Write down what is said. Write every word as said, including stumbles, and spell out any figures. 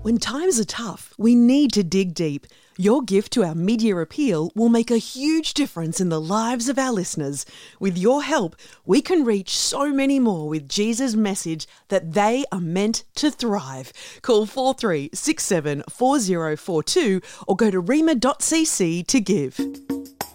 When times are tough, we need to dig deep. Your gift to our Media Appeal will make a huge difference in the lives of our listeners. With your help, we can reach so many more with Jesus' message that they are meant to thrive. Call four three six seven four zero four two or go to rema dot c c to give.